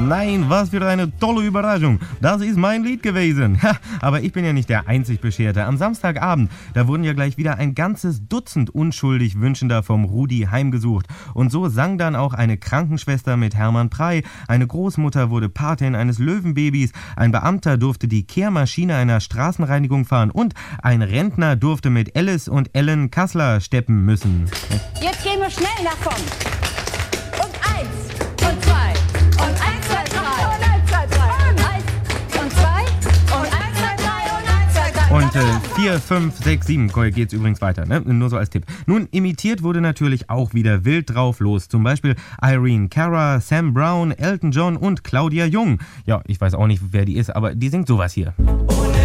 Nein, was für eine tolle Überraschung. Das ist mein Lied gewesen. Ha, aber ich bin ja nicht der einzig Bescherte. Am Samstagabend, da wurden ja gleich wieder ein ganzes Dutzend unschuldig Wünschender vom Rudi heimgesucht. Und so sang dann auch eine Krankenschwester mit Hermann Prey, eine Großmutter wurde Patin eines Löwenbabys, ein Beamter durfte die Kehrmaschine einer Straßenreinigung fahren und ein Rentner durfte mit Alice und Ellen Kassler steppen müssen. Jetzt gehen wir schnell nach vorn. Und 1 und 2 und 1, 2, 3 und 1, 2, 3 und 1 und 2 und 1, 2, 3 und 1, 2, 3. Und 4, 5, 6, 7 geht's übrigens weiter, ne? Nur so als Tipp. Nun, imitiert wurde natürlich auch wieder wild drauf los. Zum Beispiel Irene Cara, Sam Brown, Elton John und Claudia Jung. Ja, ich weiß auch nicht, wer die ist, aber die singt sowas hier. Und